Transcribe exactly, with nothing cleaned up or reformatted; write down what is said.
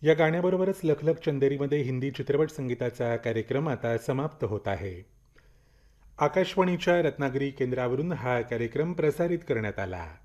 या गाण्याबरोबरच लखलख चंदेरीमध्ये हिंदी चित्रपट संगीताचा कार्यक्रम आता समाप्त होत आहे. आकाशवाणीच्या रत्नागिरी केंद्रावरून हा कार्यक्रम प्रसारित करण्यात आला.